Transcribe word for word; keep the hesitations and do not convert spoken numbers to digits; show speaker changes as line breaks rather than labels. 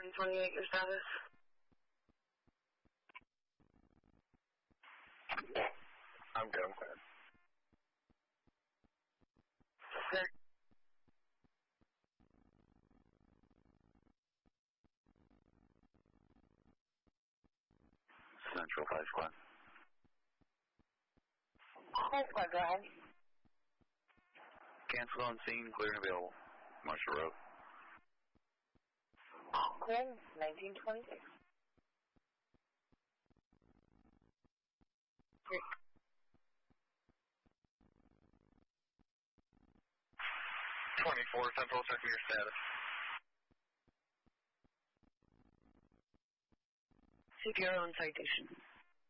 twenty-eight, your status?
I'm good, I'm clear.
Six.
Central five squad.
Five squad, go ahead.
Cancel on scene, clear and available. Marshall Road.
Clear, nineteen twenty-six. Great.
twenty-four Central, check your status.
C P R on citation.